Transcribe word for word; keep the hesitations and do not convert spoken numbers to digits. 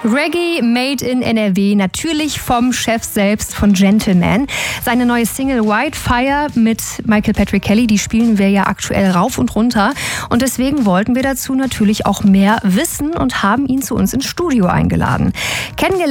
Reggae made in N R W, natürlich vom Chef selbst, von Gentleman. Seine neue Single Whitefire mit Michael Patrick Kelly, die spielen wir ja aktuell rauf und runter. Und deswegen wollten wir dazu natürlich auch mehr wissen und haben ihn zu uns ins Studio eingeladen. Kennengelernt